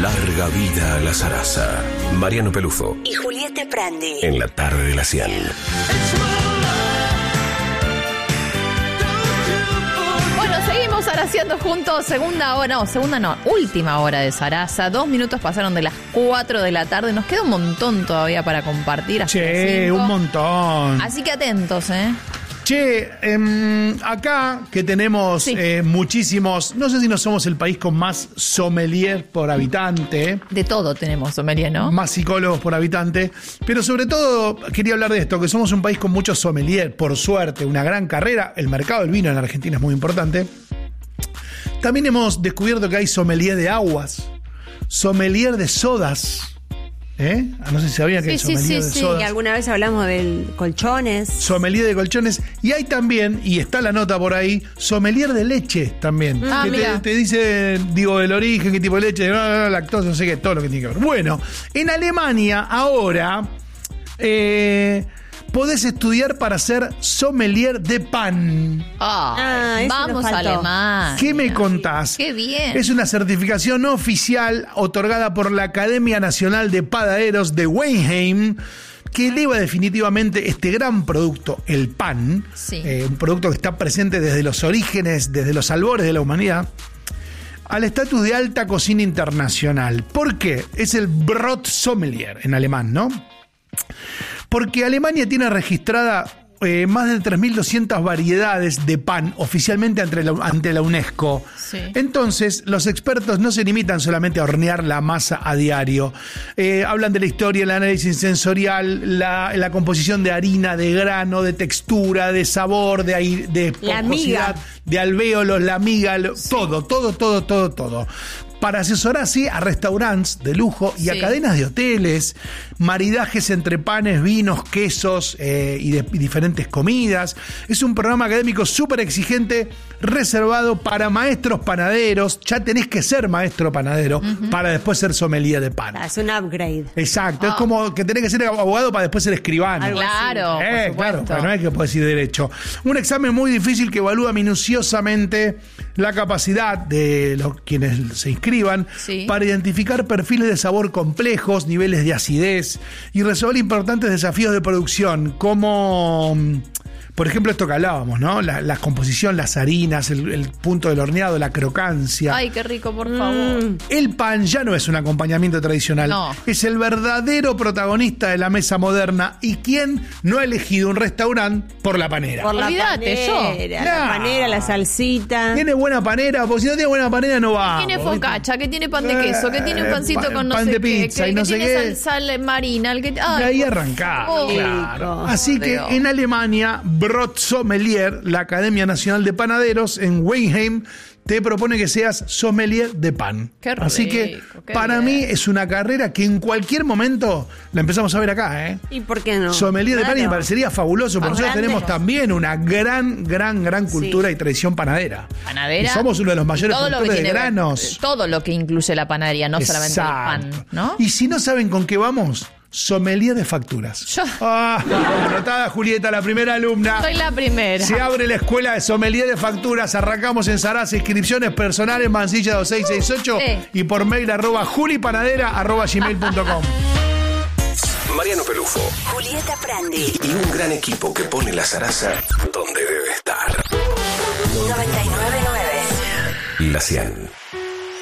Larga vida a la zaraza. Mariano Pelufo y Julieta Prandi. En la tarde de la 100. Bueno, seguimos zaraseando juntos. Última hora de Zaraza. 2 minutos pasaron de las 4 de la tarde. Nos queda un montón todavía para compartir. Che, un montón. Así que atentos, Che, acá que tenemos muchísimos, no sé si no somos el país con más sommelier por habitante. De todo tenemos sommelier, ¿no? Más psicólogos por habitante. Pero sobre todo quería hablar de esto, que somos un país con muchos sommelier, por suerte, una gran carrera. El mercado del vino en Argentina es muy importante. También hemos descubierto que hay sommelier de aguas, sommelier de sodas. No sé si sabían que hay sommelier de sodas. Sí, que alguna vez hablamos de colchones. Sommelier de colchones. Y hay también, y está la nota por ahí, sommelier de leche también. Que te dice, el origen, qué tipo de leche, lactosa, no sé qué, todo lo que tiene que ver. Bueno, en Alemania ahora podés estudiar para ser sommelier de pan. Vamos a Alemania. ¿Qué me contás? Qué bien. Es una certificación oficial otorgada por la Academia Nacional de Panaderos de Weinheim, que eleva definitivamente este gran producto, el pan, un producto que está presente desde los orígenes, desde los albores de la humanidad, al estatus de alta cocina internacional. ¿Por qué? Es el Brotsommelier en alemán, ¿no? Porque Alemania tiene registrada más de 3.200 variedades de pan oficialmente ante la UNESCO. Sí. Entonces, los expertos no se limitan solamente a hornear la masa a diario. Hablan de la historia, el análisis sensorial, la composición de harina, de grano, de textura, de sabor, de esponjosidad, de alvéolos, la miga, todo. Para asesorar así a restaurantes de lujo y a cadenas de hoteles, maridajes entre panes, vinos, quesos y diferentes comidas. Es un programa académico súper exigente, reservado para maestros panaderos. Ya tenés que ser maestro panadero para después ser sommelier de pan. Es un upgrade. Exacto, es como que tenés que ser abogado para después ser escribano. Claro, claro, no es que podés ir derecho. Un examen muy difícil que evalúa minuciosamente la capacidad de quienes se inscriban para identificar perfiles de sabor complejos, niveles de acidez y resolver importantes desafíos de producción, como, por ejemplo, esto que hablábamos, ¿no? La composición, las harinas, el punto del horneado, la crocancia. Ay, qué rico, por favor. El pan ya no es un acompañamiento tradicional. No. Es el verdadero protagonista de la mesa moderna. ¿Y quién no ha elegido un restaurante por la panera? Por la panera, la salsita. Tiene buena panera, porque si no tiene buena panera no va. Tiene focaccia, que tiene pan de queso, que tiene un pancito con no pan sé de pizza qué, y no sé tiene qué. sal marina. De ahí arrancá. Claro. Así que en Alemania, Brotsommelier, la Academia Nacional de Panaderos en Weinheim, te propone que seas sommelier de pan. Qué rico, así que para mí es una carrera que en cualquier momento la empezamos a ver acá, ¿Y por qué no? Sommelier de pan, y me parecería fabuloso, porque nosotros tenemos también una gran cultura y tradición panadera. Panadera. Y somos uno de los mayores productores de granos. Todo lo que incluye la panadería, no solamente el pan, ¿no? Y si no saben con qué vamos, sommelier de facturas. Anotada, Julieta, la primera alumna. Soy la primera. Se abre la escuela de sommelier de facturas. Arrancamos en Zaraza. Inscripciones personales, Mansilla 2668 y por mail @julipanadera@gmail.com. Mariano Pelufo, Julieta Prandi y un gran equipo que pone la Zaraza donde debe estar. 99.9 La 100.